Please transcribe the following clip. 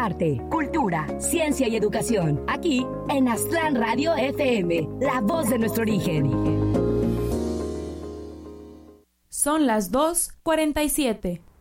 arte, cultura, ciencia y educación. Aquí en Aztlán Radio FM, la voz de nuestro origen. Son las 2:47.